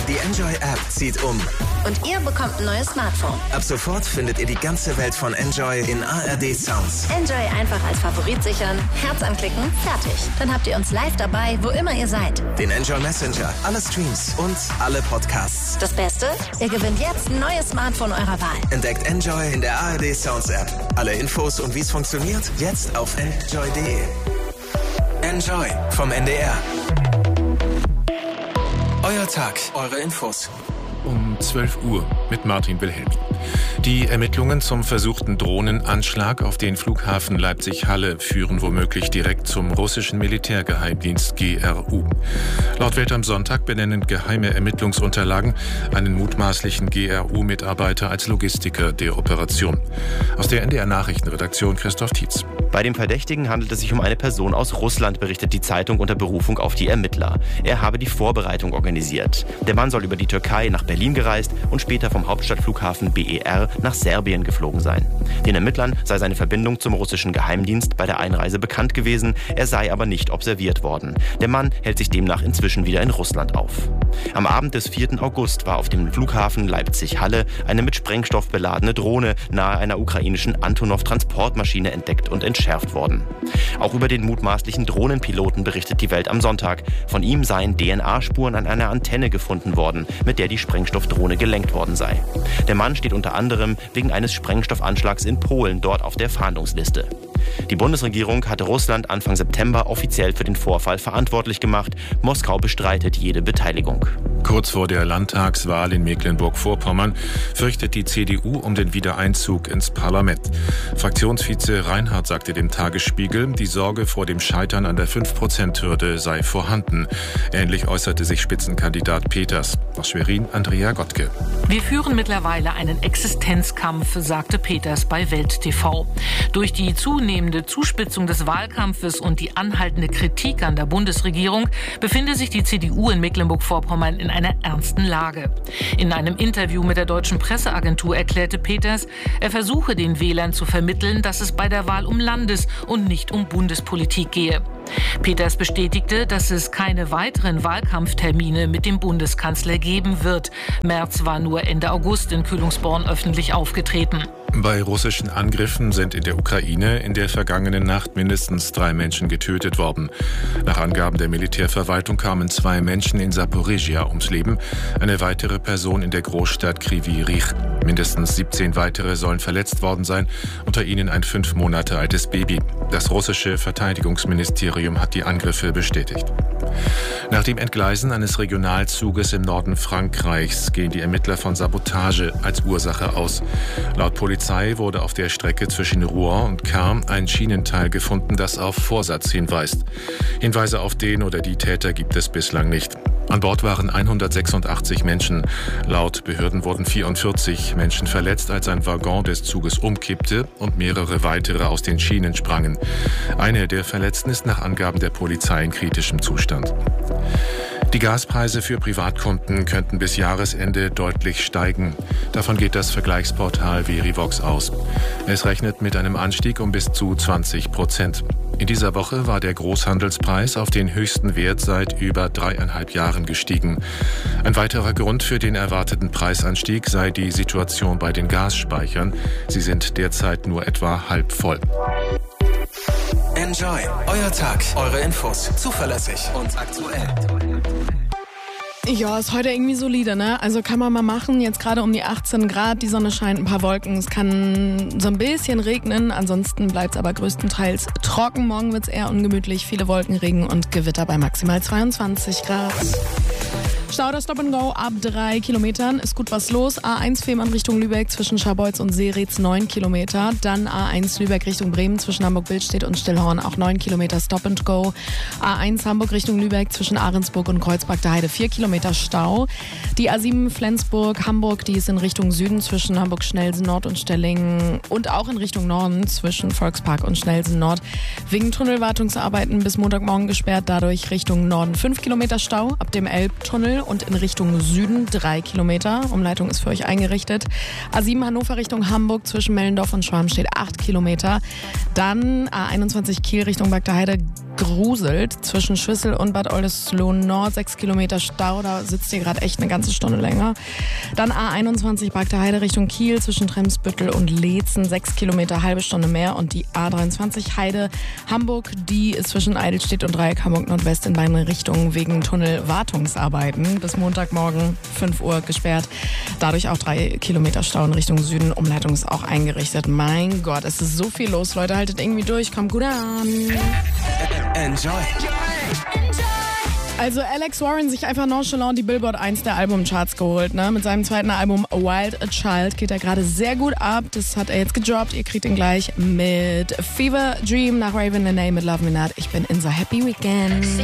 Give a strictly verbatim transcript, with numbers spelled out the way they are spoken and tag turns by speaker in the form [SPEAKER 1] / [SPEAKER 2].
[SPEAKER 1] Die Enjoy-App zieht um.
[SPEAKER 2] Und ihr bekommt ein neues Smartphone.
[SPEAKER 1] Ab sofort findet ihr die ganze Welt von Enjoy in A R D Sounds.
[SPEAKER 2] Enjoy einfach als Favorit sichern, Herz anklicken, fertig. Dann habt ihr uns live dabei, wo immer ihr seid.
[SPEAKER 1] Den Enjoy Messenger, alle Streams und alle Podcasts.
[SPEAKER 2] Das Beste? Ihr gewinnt jetzt ein neues Smartphone eurer Wahl.
[SPEAKER 1] Entdeckt Enjoy in der A R D Sounds App. Alle Infos und wie es funktioniert, jetzt auf enjoy punkt de. Enjoy vom N D R. Euer Tag, eure Infos.
[SPEAKER 3] Um zwölf Uhr mit Martin Wilhelmi. Die Ermittlungen zum versuchten Drohnenanschlag auf den Flughafen Leipzig-Halle führen womöglich direkt zum russischen Militärgeheimdienst G R U. Laut Welt am Sonntag benennen geheime Ermittlungsunterlagen einen mutmaßlichen G R U-Mitarbeiter als Logistiker der Operation. Aus der N D R-Nachrichtenredaktion Christoph Tietz.
[SPEAKER 4] Bei dem Verdächtigen handelt es sich um eine Person aus Russland, berichtet die Zeitung unter Berufung auf die Ermittler. Er habe die Vorbereitung organisiert. Der Mann soll über die Türkei nach Berlin gereist und später vom Hauptstadtflughafen B E R nach Serbien geflogen sein. Den Ermittlern sei seine Verbindung zum russischen Geheimdienst bei der Einreise bekannt gewesen, er sei aber nicht observiert worden. Der Mann hält sich demnach inzwischen wieder in Russland auf. Am Abend des vierten August war auf dem Flughafen Leipzig-Halle eine mit Sprengstoff beladene Drohne nahe einer ukrainischen Antonov-Transportmaschine entdeckt und entschärft worden. Auch über den mutmaßlichen Drohnenpiloten berichtet die Welt am Sonntag. Von ihm seien D N A-Spuren an einer Antenne gefunden worden, mit der die Sprengstoffdrohne gelenkt worden sei. Der Mann steht unter anderem wegen eines Sprengstoffanschlags in Polen dort auf der Fahndungsliste. Die Bundesregierung hatte Russland Anfang September offiziell für den Vorfall verantwortlich gemacht. Moskau bestreitet jede Beteiligung.
[SPEAKER 3] Kurz vor der Landtagswahl in Mecklenburg-Vorpommern fürchtet die C D U um den Wiedereinzug ins Parlament. Fraktionsvize Reinhardt sagte dem Tagesspiegel, die Sorge vor dem Scheitern an der fünf Prozent Hürde sei vorhanden. Ähnlich äußerte sich Spitzenkandidat Peters. Aus Schwerin, Andrea Gottke.
[SPEAKER 5] Wir führen mittlerweile einen Existenzkampf, sagte Peters bei Welt T V. Durch die zunehmende Zuspitzung des Wahlkampfes und die anhaltende Kritik an der Bundesregierung befinde sich die C D U in Mecklenburg-Vorpommern in einer ernsten Lage. In einem Interview mit der Deutschen Presseagentur erklärte Peters, er versuche den Wählern zu vermitteln, dass es bei der Wahl um Landes- und nicht um Bundespolitik gehe. Peters bestätigte, dass es keine weiteren Wahlkampftermine mit dem Bundeskanzler geben wird. Merz war nur Ende August in Kühlungsborn öffentlich aufgetreten.
[SPEAKER 3] Bei russischen Angriffen sind in der Ukraine in der vergangenen Nacht mindestens drei Menschen getötet worden. Nach Angaben der Militärverwaltung kamen zwei Menschen in Saporizhia ums Leben, eine weitere Person in der Großstadt Kryvyi Rih. Mindestens siebzehn weitere sollen verletzt worden sein, unter ihnen ein fünf Monate altes Baby. Das russische Verteidigungsministerium hat die Angriffe bestätigt. Nach dem Entgleisen eines Regionalzuges im Norden Frankreichs gehen die Ermittler von Sabotage als Ursache aus. Laut Polizei wurde auf der Strecke zwischen Rouen und Caen ein Schienenteil gefunden, das auf Vorsatz hinweist. Hinweise auf den oder die Täter gibt es bislang nicht. An Bord waren hundertsechsundachtzig Menschen. Laut Behörden wurden vierundvierzig Menschen verletzt, als ein Waggon des Zuges umkippte und mehrere weitere aus den Schienen sprangen. Eine der Verletzten ist nach Angaben der Polizei in kritischem Zustand. Die Gaspreise für Privatkunden könnten bis Jahresende deutlich steigen. Davon geht das Vergleichsportal Verivox aus. Es rechnet mit einem Anstieg um bis zu zwanzig Prozent. In dieser Woche war der Großhandelspreis auf den höchsten Wert seit über dreieinhalb Jahren gestiegen. Ein weiterer Grund für den erwarteten Preisanstieg sei die Situation bei den Gasspeichern. Sie sind derzeit nur etwa halb voll.
[SPEAKER 1] Enjoy, euer Tag, eure Infos, zuverlässig und aktuell.
[SPEAKER 6] Ja, ist heute irgendwie solide, ne? Also kann man mal machen, jetzt gerade um die achtzehn Grad, die Sonne scheint, ein paar Wolken, es kann so ein bisschen regnen, ansonsten bleibt es aber größtenteils trocken. Morgen wird es eher ungemütlich, viele Wolken, Regen und Gewitter bei maximal zweiundzwanzig Grad. Stau der Stop and Go ab drei Kilometern, ist gut was los. A eins Fehmarn Richtung Lübeck zwischen Scharbeutz und Seeretz neun Kilometer. Dann A eins Lübeck Richtung Bremen zwischen Hamburg-Billstedt und Stillhorn auch neun Kilometer Stop and Go. A eins Hamburg Richtung Lübeck zwischen Ahrensburg und Kreuzberg der Heide vier Kilometer Stau. Die A sieben Flensburg-Hamburg, die ist in Richtung Süden zwischen Hamburg-Schnelsen-Nord und Stellingen und auch in Richtung Norden zwischen Volkspark und Schnelsen-Nord. Wegen Tunnelwartungsarbeiten bis Montagmorgen gesperrt, dadurch Richtung Norden fünf Kilometer Stau ab dem Elbtunnel und in Richtung Süden drei Kilometer. Umleitung ist für euch eingerichtet. A sieben Hannover Richtung Hamburg zwischen Mellendorf und Schwarmstedt acht Kilometer. Dann A einundzwanzig Kiel Richtung Bad der Heide gruselt. Zwischen Schüssel und Bad Oldesloe Nord sechs Kilometer Stau. Da sitzt ihr gerade echt eine ganze Stunde länger. Dann A einundzwanzig Bagda Heide Richtung Kiel zwischen Tremsbüttel und Leetzen. sechs Kilometer, halbe Stunde mehr. Und die A dreiundzwanzig Heide Hamburg, die ist zwischen Eidelstedt und Dreieck Hamburg Nordwest in beiden Richtungen wegen Tunnelwartungsarbeiten. Bis Montagmorgen fünf Uhr gesperrt. Dadurch auch drei Kilometer Stau in Richtung Süden. Umleitung ist auch eingerichtet. Mein Gott, es ist so viel los, Leute. Haltet irgendwie durch. Kommt gut an.
[SPEAKER 1] Enjoy.
[SPEAKER 6] Also Alex Warren sich einfach nonchalant die Billboard eins der Albumcharts geholt. Ne? Mit seinem zweiten Album Wild a Child geht er gerade sehr gut ab. Das hat er jetzt gedroppt. Ihr kriegt ihn gleich mit Fever Dream nach Raven Lene mit Love Me Not. Ich bin in so Happy Weekend.